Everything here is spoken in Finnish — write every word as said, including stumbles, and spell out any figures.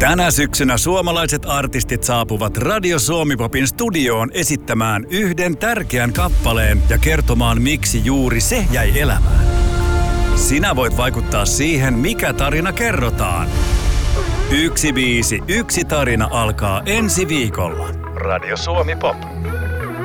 Tänä syksynä suomalaiset artistit saapuvat Radio Suomi-popin studioon esittämään yhden tärkeän kappaleen ja kertomaan, miksi juuri se jäi elämään. Sinä voit vaikuttaa siihen, mikä tarina kerrotaan. Yksi biisi, yksi tarina alkaa ensi viikolla. Radio Suomi Pop.